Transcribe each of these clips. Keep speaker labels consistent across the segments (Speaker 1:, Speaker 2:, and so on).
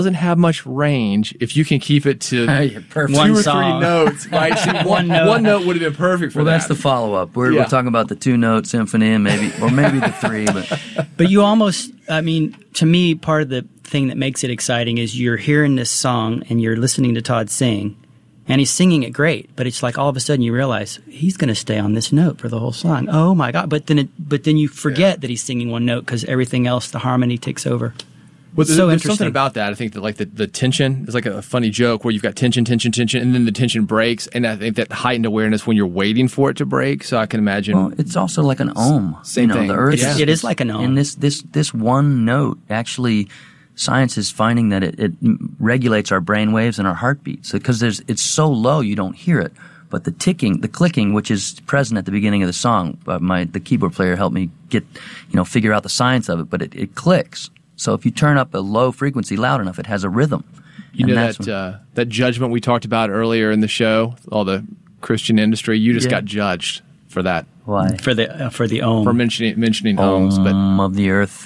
Speaker 1: doesn't have much range. If you can keep it to
Speaker 2: perfect.
Speaker 1: 2 or 3
Speaker 2: song.
Speaker 1: notes, right? See, one note would have been perfect for that.
Speaker 3: Well, that's the follow-up. We're talking about the 2-note symphony and maybe the 3.
Speaker 2: But you almost, I mean, to me, part of the thing that makes it exciting is you're hearing this song and you're listening to Todd sing, and he's singing it great, but it's like all of a sudden you realize he's going to stay on this note for the whole song. Oh my God! But then you forget that he's singing one note because everything else, the harmony takes over.
Speaker 1: Well,
Speaker 2: so
Speaker 1: there's something about that. I think that like the tension is like a funny joke where you've got tension, and then the tension breaks, and I think that heightened awareness when you're waiting for it to break. So I can imagine.
Speaker 3: Well, it's also like an ohm.
Speaker 1: Same thing.
Speaker 3: The earth
Speaker 2: it is like an ohm.
Speaker 3: And this one note actually. Science is finding that it regulates our brain waves and our heartbeats because it's so low you don't hear it. But the clicking, which is present at the beginning of the song, the keyboard player helped me figure out the science of it. But it clicks. So if you turn up a low frequency loud enough, it has a rhythm.
Speaker 1: You know that judgment we talked about earlier in the show, all the Christian industry. You just got judged for that.
Speaker 3: Why?
Speaker 2: For the ohm.
Speaker 1: For mentioning ohms, but
Speaker 3: of the earth.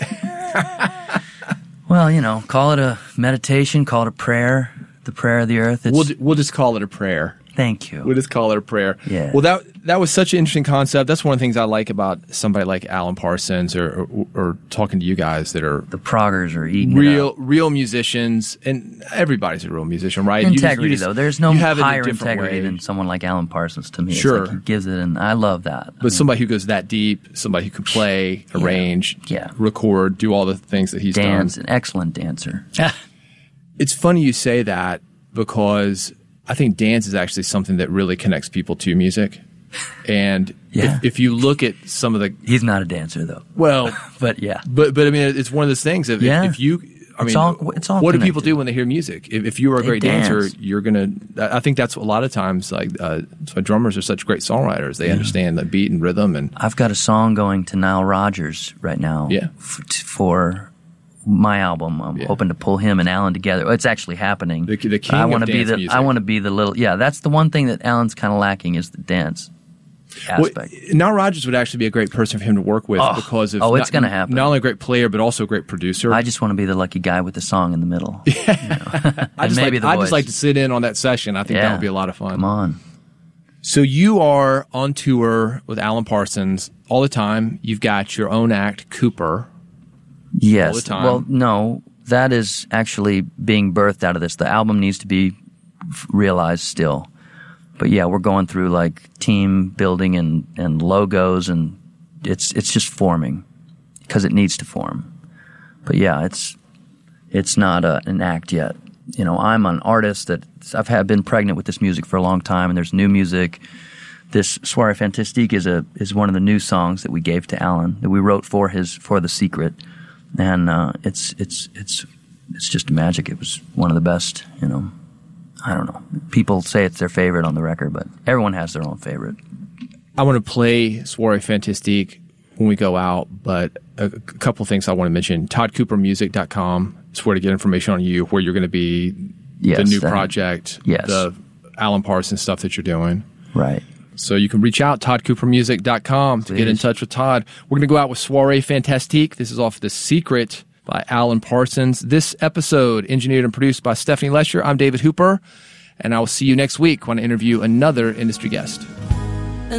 Speaker 3: Well, call it a meditation, call it a prayer, the prayer of the earth.
Speaker 1: We'll just call it a prayer.
Speaker 3: Thank you.
Speaker 1: We'll just call it a prayer.
Speaker 3: Yeah.
Speaker 1: Well, that was such an interesting concept. That's one of the things I like about somebody like Alan Parsons or talking to you guys that are
Speaker 3: the proggers or eating
Speaker 1: real musicians, and everybody's a real musician, right?
Speaker 3: Integrity, though. There's no higher
Speaker 1: way.
Speaker 3: integrity than someone like Alan Parsons to me.
Speaker 1: Sure.
Speaker 3: It's like he gives it, and I love that.
Speaker 1: But somebody who goes that deep, somebody who can play, arrange, record, do all the things that he's done.
Speaker 3: An excellent dancer.
Speaker 1: It's funny you say that because I think dance is actually something that really connects people to music. And if you look at some of the...
Speaker 3: He's not a dancer, though.
Speaker 1: Well...
Speaker 3: but yeah.
Speaker 1: But I mean, it's one of those things. If you...
Speaker 3: it's all
Speaker 1: what do people do when they hear music? If you are a great dancer, you're going to... I think that's a lot of times, that's why drummers are such great songwriters. They understand the beat and rhythm. And
Speaker 3: I've got a song going to Nile Rodgers right now for my album. I'm hoping to pull him and Alan together. It's actually happening.
Speaker 1: The king of dance music.
Speaker 3: I want to be the little... Yeah, that's the one thing that Alan's kind of lacking is the dance aspect.
Speaker 1: Well, Nile Rodgers would actually be a great person for him to work with because of
Speaker 3: it's going to happen.
Speaker 1: Not only a great player, but also a great producer.
Speaker 3: I just want to be the lucky guy with the song in the middle.
Speaker 1: I just like to sit in on that session. I think that would be a lot of fun.
Speaker 3: Come on.
Speaker 1: So you are on tour with Alan Parsons all the time. You've got your own act, Cooper.
Speaker 3: Yes.
Speaker 1: All the time.
Speaker 3: Well, no, that is actually being birthed out of this. The album needs to be realized still. But yeah, we're going through like team building and logos, and it's just forming because it needs to form. But yeah, it's not an act yet. I'm an artist that I've been pregnant with this music for a long time, and there's new music. This Soirée Fantastique is one of the new songs that we gave to Alan that we wrote for The Secret, and it's just magic. It was one of the best. I don't know. People say it's their favorite on the record, but everyone has their own favorite.
Speaker 1: I want to play Soirée Fantastique when we go out, but a couple things I want to mention. ToddCooperMusic.com is where to get information on you, where you're going to be, the new project, the Alan Parsons stuff that you're doing.
Speaker 3: Right.
Speaker 1: So you can reach out, ToddCooperMusic.com, to get in touch with Todd. We're going to go out with Soirée Fantastique. This is off The Secret by Alan Parsons. This episode, engineered and produced by Stephanie Lesher. I'm David Hooper, and I will see you next week when I interview another industry guest.